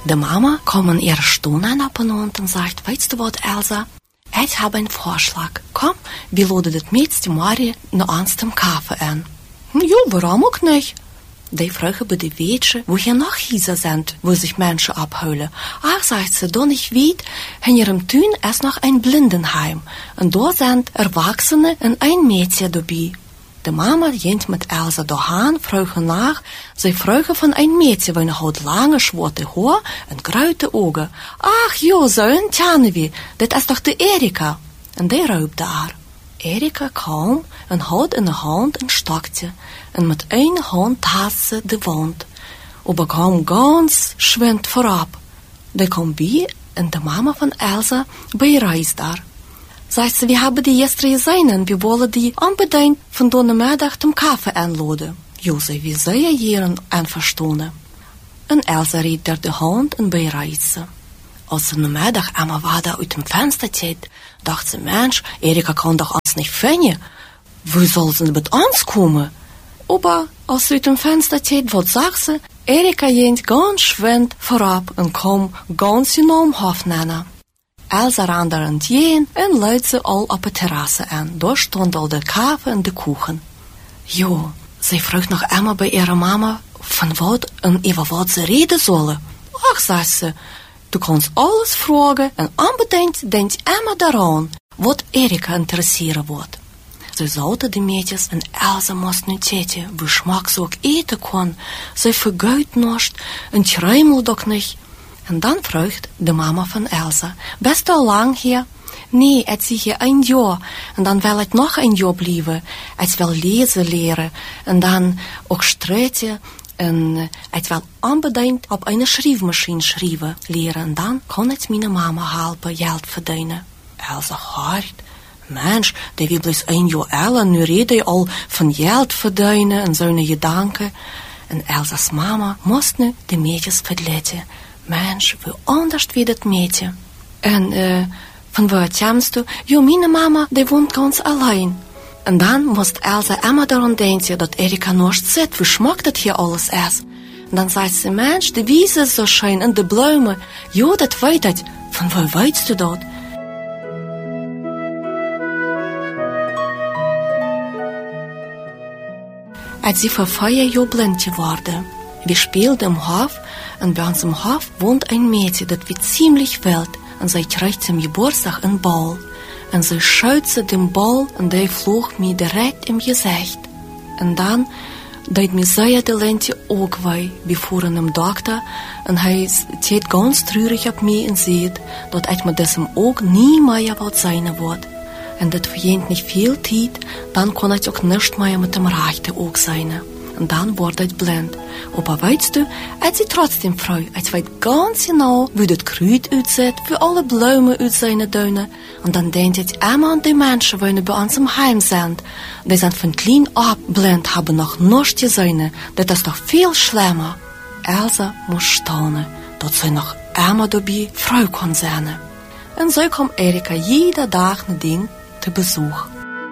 De Mama kommt in ihre Stunde ab und sagt, weißt du was, Elsa? Ich habe einen Vorschlag. Komm, wir laden das Mädchen Marie noch ans zum Kaffee an. Ja, warum auch nicht? Die fragen bei den Mädchen, wo hier noch Häuser sind, wo sich Menschen abholen. Ach, sagt sie, da nicht weit, in ihrem Tun ist noch ein Blindenheim. Und da sind Erwachsene und ein Mädchen dabei. Die Mama geht mit Elsa dahin, fragen nach. Sie fragen von einem Mädchen, weil hat lange, schwarze Haar und graue Augen. Ach ja, so ein Tjanewi, das ist doch die Erika. Und die raubt da. Erika kam und hat in der Hand ein Stockje und mit einer Hand tasste die Wand. Aber kam ganz schwind vorab. Die kam bei und die Mama von Elsa bei ihr Reis da. Sagt sie, wir haben die gestern gesehen und wir wollen die unbedingt von Donnermittag zum Kaffee einladen. Ja, sie, wie sehr hier einverstanden. Und Elsa riet der die Hand und bei ihr Reis. Als sie Nachmittag einmal war da aus dem Fenster geht, dachte sie, Mensch, Erika kann doch uns nicht finden. Wo soll sie mit uns kommen? Aber als sie aus dem Fenster geht, was sagt sie? Erika geht ganz schwind vorab und kommt ganz genau im Hof nennen. Elsa randert heen und leidt sie all op de terrasse aan. Daar stond al de Kaffee und de Kuchen. Jo, sie fragt noch einmal bei ihrer Mama, von wat und über wat sie reden sollen. Ach, sagt sie, du kannst alles fragen und unbedingt denk immer daran, wat Erika interessieren wird. Sie sollten die Mädchen und Elsa moest nu täten, wie Schmack sie auch eten kann. Sie vergeht nicht und träumelt doch nicht. Und dann fragt die Mama von Elsa, bist du lang hier? Nee, ich zie hier ein Jahr. Und dann will ich noch ein Jahr bleiben. Ich will lesen leren. Und dann auch streiten. Und ich will unbedingt auf eine Schreibmaschine schreiben leren. Und dann kann ich meine Mama helfen, Geld verdienen. Elsa hart. Mensch, die will bloß ein Jahr älter. Nu rede ich al von Geld verdienen und so eine Gedanken. Und Elsas Mama moest nu die Mädchen verletten. Mensch, wie anders wie das Mädchen. Und, von wo kommst du? Jo, meine Mama, die wohnt ganz allein. Und dann musste Elsa immer daran denken, dass Erika nicht sieht, wie schmeckt das hier alles ist. Und dann sagt sie, Mensch, die Wiese ist so schön und die Blumen. Jo, das weiß ich. Von wo weißt du das? Als sie vor 4 Jahren blind geworden. Wir spielten im Hof und bei uns im Hof wohnt ein Mädchen, das wird ziemlich wild und sie kriegt zum Geburtstag einen Ball. Und sie schütze den Ball und der flog mir direkt im Gesicht. Und dann deed mir sehr die Lente auch weh. Wir fuhren zum Doktor und er steht ganz traurig auf mich und sieht, dass ich mit diesem Auge nie mehr sein wird. Und das verdient nicht viel Zeit, dann kann ich auch nicht mehr mit dem rechten Auge sein. Und dann wurde ich blind. Aber weißt du, ich bin trotzdem froh. Ich weiß ganz genau, wie das Kruid aussieht, wie alle Blumen aussehen dürfen. Und dann denke ich immer an die Menschen, die bei uns im Heim sind. Die sind von klein ab blind, haben noch nichts gesehen. Das ist doch viel schlimmer. Elsa muss staunen, dass sie noch immer dabei froh kann sein. Und so kommt Erika jeden Tag nach Ding zu Besuch.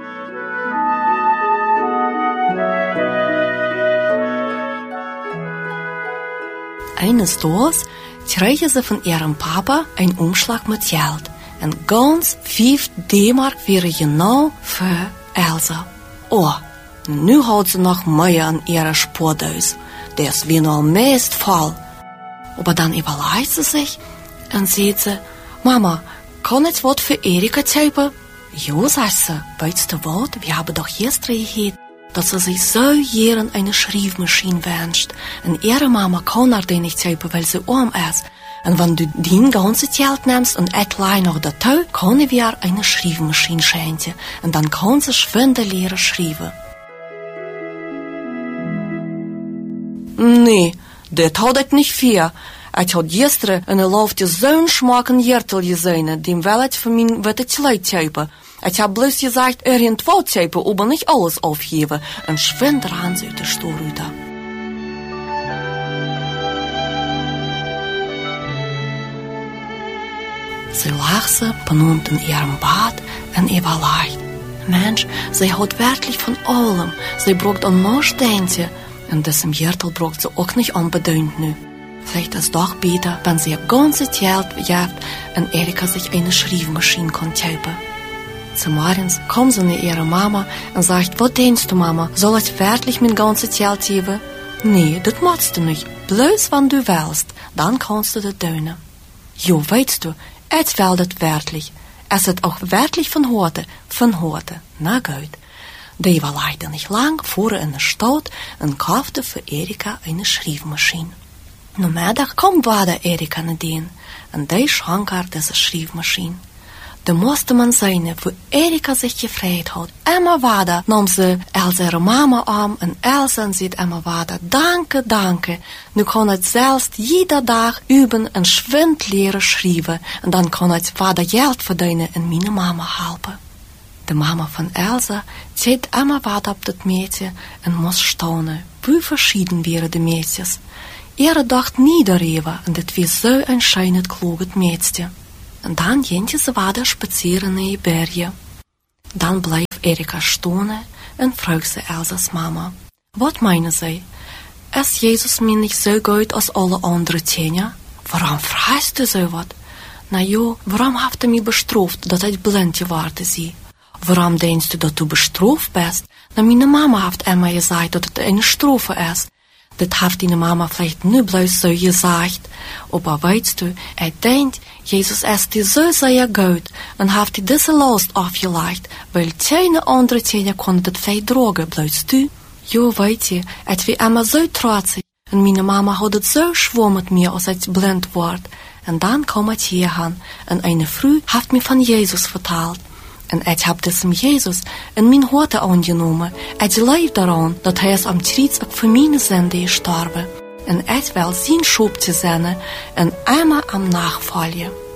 Eines Tages kriegen sie von ihrem Papa einen Umschlag mit Geld. Und ganz 5 D-Mark wäre genau für Elsa. Oh, nu hat sie noch mehr an ihrer Spardose. Der ist wie noch meist voll. Aber dann überlegt sie sich und sieht sie, Mama, kann ich was für Erika kaufen? Jo, sagt sie, weißt du was, wir haben doch gestern gehört, dass sie sich so gern eine Schreibmaschine wünscht. Und ihre Mama kann er den nicht kaufen, weil sie arm ist. Und wenn du den ganzen Geld nimmst und ein klein noch dazu, können wir eine Schreibmaschine schenken. Und dann kann sie schwinde lernen schreiben. Nee, das hat ich nicht viel. Ich habe gestern in der Lauf so einen schmacken Jertel gesehen, dem will ich von mir wird leid kaufen. Ich habe bloß gesagt, irgendwo kaufen, aber nicht alles aufgeben. Und schwind ran sie der Storrüter. Sie lachte benannt in ihrem Bad und überlegt. Mensch, sie hat wirklich von allem. Sie braucht an nichts denken. Und das im Jertel braucht sie auch nicht unbedingt nu. Vielleicht ist es doch besser, wenn sie ihr ganzes Geld gibt und Erika sich eine Schreibmaschine kann kaufen. Zum Morgens kommt sie zu ihrer Mama und sagt, was denkst du, Mama, soll ich wirklich mein ganzes Geld geben? Nee, das machst du nicht. Bloß wenn du willst, dann kannst du das tun. Jo, weißt du, ich will das wirklich. Es ist auch wirklich von heute. Na gut. Die war leider nicht lang, fuhr in der Stadt und kaufte für Erika eine Schreibmaschine. Namiddag kwam vader Erika nadien en die schonk haar deze schreibmaschine. Da musste man sehen, wo Erika sich gefreut hat. Immer weiter nahm sie Elsa ihre Mama an und Elsa sieht immer weiter, danke. Nu kann ich selbst jeder Tag üben und schwind leren schreiben und dann kann ich weiter Geld verdienen und meine Mama helfen. De Mama von Elsa zieht immer weiter op das Mädchen und muss staunen, wie verschieden wären die Mädchen. Ihre dacht nie darüber und das war so ein schönes, kluges Mädchen. Und dann ging sie weiter spazieren in die Berge. Dann bleef Erika stehen und fragte Elsas Mama, was meinen sie? Ist Jesus mir nicht so gut als alle anderen Kinder? Warum fragst du so was? Na jo, warum habt ihr mich bestraft, dass ich blind geworden bin? Warum denkst du, dass du bestraft bist? Na, meine Mama hat immer gesagt, dass es eine Strafe ist. Das hat deine Mama vielleicht nicht bloß so gesagt. Aber weißt du, denkt, Jesus ist dir so sehr gut und hat dir diese Last aufgelegt, weil keine andere Kinder konnten das vertragen, bloß du. Jo, weißt du, ich war immer so trotzig und meine Mama hat es so schwer mit mir, als ich blind wurde. Und dann kam ich hierhin und eine Frau hat mir von Jesus vertellt. Und ich hab diesem Jesus in mein Harte angenommen. Ich glaube daran, dass er am Kreuz auch für meine Sünde gestorben. Und ich will sein Schub zu sein und einmal am Nachfolgen.